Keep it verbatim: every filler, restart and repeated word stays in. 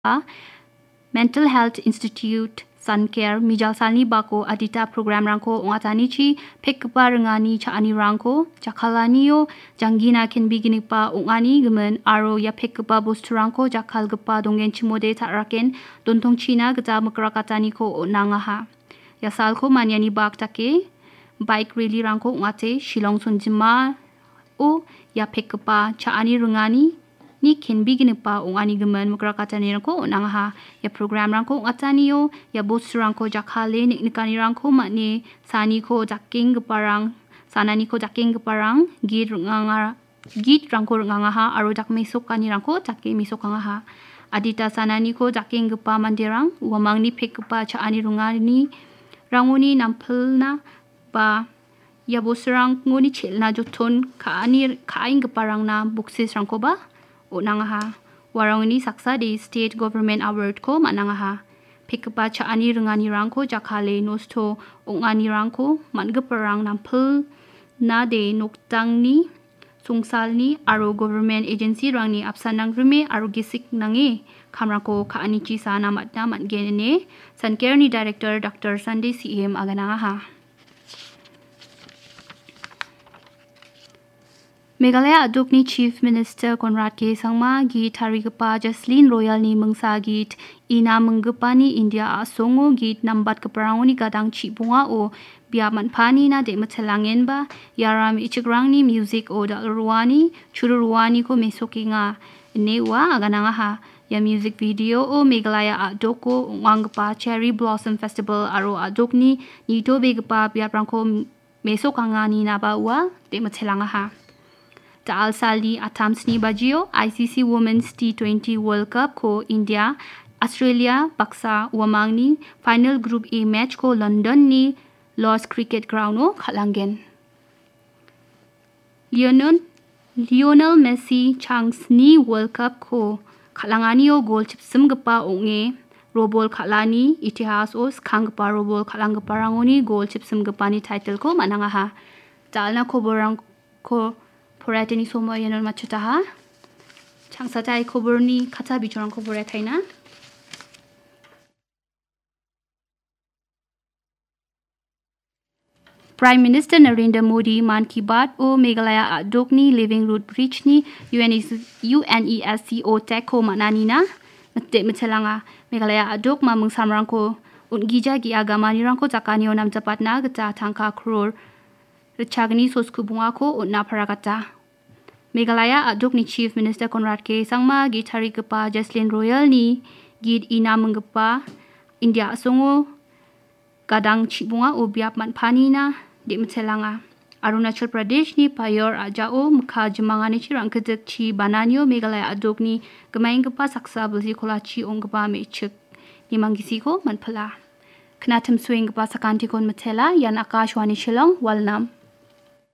Mental Health Institute Suncare Mijal Salni Bako Adita Program Ranko Ungatanichi Pekpa Rengani Chaani Ranko Jakalaniyo Jangina Ken Biginipa Ungani Gemen Aro Ya Pekpa Bosturanko Jakal Gepa Dongen Chimode Taraken Dontong China Geta Mekrakatani Ko Nangaha Yasalko Manyani Bak Take Bike Rally Ranko Ungate Shilong Sunjima O Ya Pekpa Chaani Rengani ni ken bigin pa ungani gemen mukrakatani rangko nangaha ya program rangko ngataniyo ya bos rangko jakhale nik nikani rangko makni sani ko jaking geparang sanani ko jaking geparang git nganga git rangko ngangaha aro jak mesok kani rangko jakke mesok ngangaha adita sanani ko jaking gepa mandirang wamang ni pek gepa chaani rungani rangoni nampelna ba ya bos rang ngoni chelna joton kaani kaing geparang na boksis rangko ba Unangaha warang ini saksa di State Government Award ko manangaha pikpa chaani rengani rangko jakhale nosto ungani rangko mangeperang nampel na de noktang ni sungsal ni aro government agency rang ni apsanang rime aro gisik nange kamrako kaanichi sana matna matgene Suncare ni Director Doctor Sunday C M aganangaha Meghalaya Aduk ni Chief Minister Conrad K. Sangma gi tarigapa Jaslyn Royal ni mengsa git ina menggepa ni India asongo git nambat keperang ni gadang ci bunga o biar manpani na de matelangen ba yaram ichigrang ni music o da ruani churu ruani ko mesoki nga ne wa agananga ha ya music video o Meghalaya Aduk ko ngangpa Cherry Blossom Festival aro Aduk ni nito begepa biar prangko mesokanga ni na ba wa de matelanga ha Taal Sali Atam Sni Bajio I C C Women's T twenty World Cup ko India Australia Paksa Wamang ni final group A match ko London ni Lord's Cricket Ground o Khalangen Lionel Lionel Messi Chance ni World Cup ko Khalangani o goal chipsum gepa onge Robol Khalani Itihas o skang gepa Robol Khalang gepa rangoni goal chipsum gepa ni title ko manangaha Talna ko borang ko Poratini somo yanon machutaha Changsatai koborni kata bichorang koboretaina Prime Minister Narendra Modi Man Ki Baat o Meghalaya Aduk ni Living Root Bridge ni U N E S C O Tech ko mananina mate metelanga Meghalaya Aduk ma mengsamrang ko ungija gi agama ni rang ko jakani onam japatna geta tangka crore Chagni sosku bunga ko unna parakata. Meghalaya Aduk ni Chief Minister Conrad K. Sangma gitari kepa Jaslyn Royal ni gid ina menggepa India asongo gadang cibunga o biap manpani na di metelanga. Arunachal Pradesh ni payor ajao mukha jemangani cirang kedek ci bananyo Meghalaya Aduk ni gemain kepa saksa belsi kolachi ong kepa mechek ni manggisi ko manpala. Kenatem swing kepa sakanti kon metela yan Akashwani Shillong Walnam.